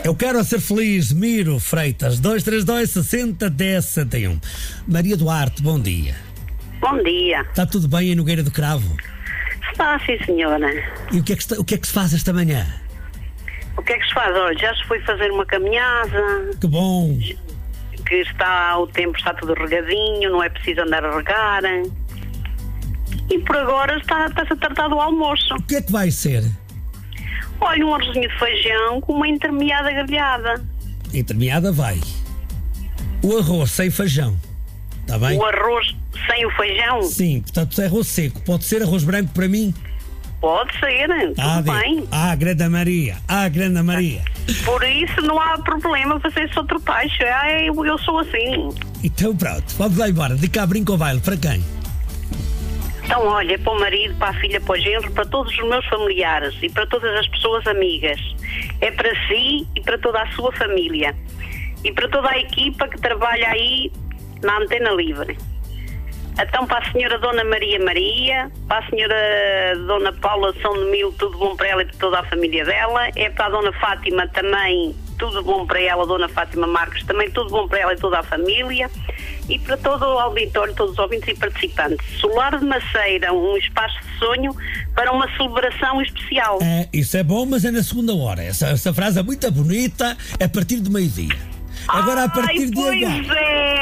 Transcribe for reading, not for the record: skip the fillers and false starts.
Eu quero ser feliz, Miro Freitas, 232-60-10-61. Maria Duarte, bom dia. Bom dia. Está tudo bem em Nogueira do Cravo? Está, sim, senhora. E o que é que se faz esta manhã? O que é que se faz? Olha, já se foi fazer uma caminhada. Que bom. Que o tempo está tudo regadinho, não é preciso andar a regar. E por agora está-se a tratar do almoço. O que é que vai ser? Olha, um arrozinho de feijão com uma intermeada grelhada. Intermeada vai. O arroz sem feijão. Está bem? O arroz sem o feijão? Sim, portanto é arroz seco. Pode ser arroz branco para mim? Pode ser, tudo bem. Grande Maria. Grande Maria. Por isso não há problema fazer-se outro peixe. Eu sou assim. Então pronto, vamos lá embora. De cá brinco ao baile. Para quem? Então, olha, para o marido, para a filha, para o genro, para todos os meus familiares e para todas as pessoas amigas. É para si e para toda a sua família. E para toda a equipa que trabalha aí na Antena Livre. Então, para a senhora Dona Maria, para a senhora Dona Paula São de Mil, tudo bom para ela e para toda a família dela. É para a Dona Fátima também, tudo bom para ela, Dona Fátima Marques, também tudo bom para ela e toda a família. E para todo o auditório, todos os ouvintes e participantes. Solar de Maceira, um espaço de sonho para uma celebração especial. Isso é bom, mas é na segunda hora. Essa frase é muito bonita, a partir do meio-dia. Agora, a partir de agora... Pois é!